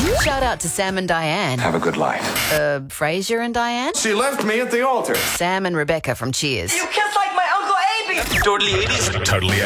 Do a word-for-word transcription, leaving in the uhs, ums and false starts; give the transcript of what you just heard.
Shout out to Sam and Diane. Have a good life. Uh, Frasier and Diane? She left me at the altar. Sam and Rebecca from Cheers. You kiss like my Uncle Abie. Totally eighties. Totally